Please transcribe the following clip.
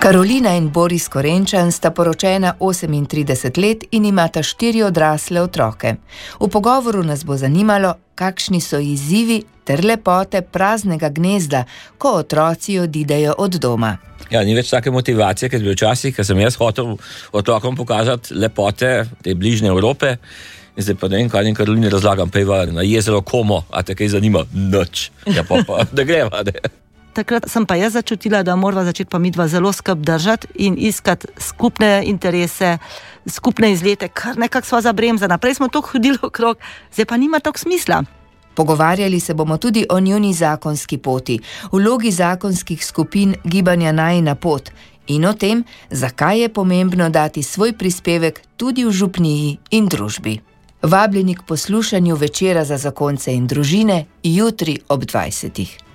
Karolina in Boris Korenčan sta poročena 38 let in imata 4 odrasle otroke. V pogovoru nas bo zanimalo, kakšni so izzivi ter lepote praznega gnezda, ko otroci odidejo od doma. Ja, ni več take motivacije, kot je bilo včasih, ker sem jaz hotel otrokom pokazati lepote te bližnje Evrope. In zdaj pa ne vem, kaj in Karolini razlagam, pejva na jezero Como, a te kaj zanima? Nič. Ja, pa da greva, ne. Takrat sem pa jaz začutila, da morava začeti pa midva zelo skrb držati in iskati skupne interese, skupne izlete, kar nekako sva zabremzana. Prej smo toliko hodili okrog, zdaj pa nima toliko smisla. Pogovarjali se bomo tudi o njuni zakonski poti, vlogi zakonskih skupin gibanja Najina pot in o tem, zakaj je pomembno dati svoj prispevek tudi v župniji in družbi. Vabljeni k poslušanju Večera za zakonce in družine jutri ob 20.